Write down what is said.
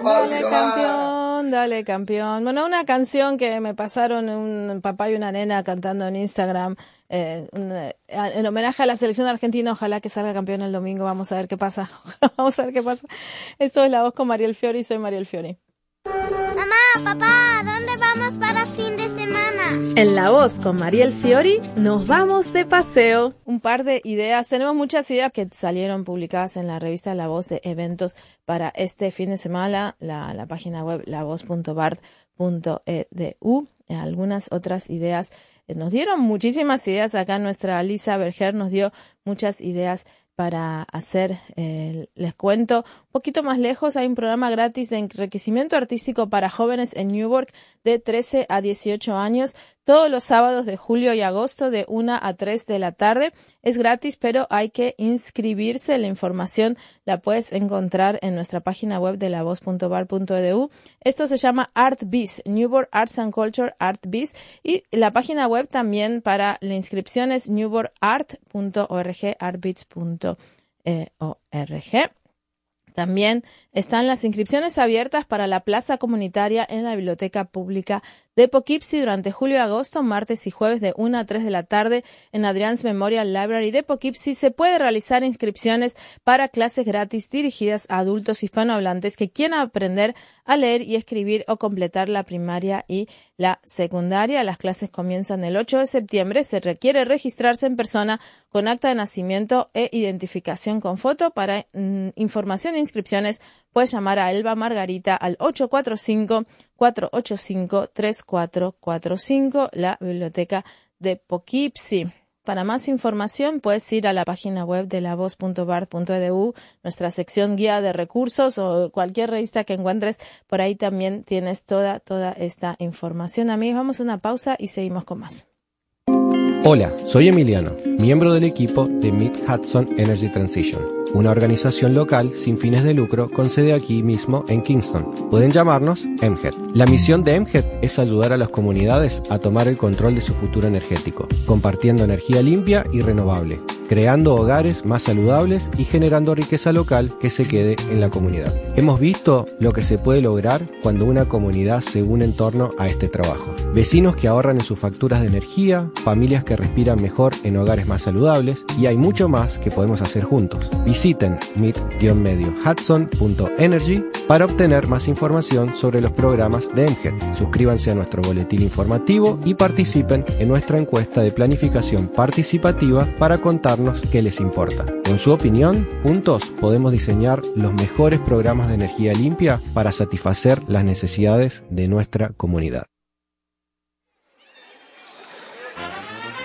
Dale campeón. Bueno, una canción que me pasaron un papá y una nena cantando en Instagram, en homenaje a la selección argentina. Ojalá que salga campeón el domingo. Vamos a ver qué pasa. Esto es La Voz con Mariel Fiori. Soy Mariel Fiori. Mamá, papá, ¿dónde vamos para fin de semana? En La Voz con Mariel Fiori nos vamos de paseo. Un par de ideas. Tenemos muchas ideas que salieron publicadas en la revista La Voz de eventos para este fin de semana. La página web lavoz.bart.edu. Algunas otras ideas. Nos dieron muchísimas ideas acá. Nuestra Lisa Berger nos dio muchas ideas para hacer, les cuento, un poquito más lejos, hay un programa gratis de enriquecimiento artístico para jóvenes en Newark de 13 a 18 años, todos los sábados de julio y agosto de 1 a 3 de la tarde. Es gratis, pero hay que inscribirse. La información la puedes encontrar en nuestra página web de lavoz.bar.edu. Esto se llama Art Biz, Newport Arts and Culture Art Biz, y la página web también para la inscripción es newportart.org, artbiz.org. También están las inscripciones abiertas para la plaza comunitaria en la Biblioteca Pública de Poughkeepsie durante julio y agosto, martes y jueves de 1 a 3 de la tarde en Adrian's Memorial Library de Poughkeepsie. Se puede realizar inscripciones para clases gratis dirigidas a adultos hispanohablantes que quieran aprender a leer y escribir o completar la primaria y la secundaria. Las clases comienzan el 8 de septiembre. Se requiere registrarse en persona con acta de nacimiento e identificación con foto. Para información e inscripciones puedes llamar a Elba Margarita al 845-485-3445, la Biblioteca de Poughkeepsie. Para más información puedes ir a la página web de lavoz.bart.edu, nuestra sección guía de recursos o cualquier revista que encuentres. Por ahí también tienes toda esta información. Amigos, vamos a una pausa y seguimos con más. Hola, soy Emiliano, miembro del equipo de Meet Hudson Energy Transition, una organización local sin fines de lucro con sede aquí mismo en Kingston. Pueden llamarnos MHET. La misión de MHET es ayudar a las comunidades a tomar el control de su futuro energético, compartiendo energía limpia y renovable, creando hogares más saludables y generando riqueza local que se quede en la comunidad. Hemos visto lo que se puede lograr cuando una comunidad se une en torno a este trabajo. Vecinos que ahorran en sus facturas de energía, familias que respiran mejor en hogares más saludables, y hay mucho más que podemos hacer juntos. Visiten meet-hudson.energy para obtener más información sobre los programas de MHET. Suscríbanse a nuestro boletín informativo y participen en nuestra encuesta de planificación participativa para contarnos qué les importa. Con su opinión, juntos podemos diseñar los mejores programas de energía limpia para satisfacer las necesidades de nuestra comunidad.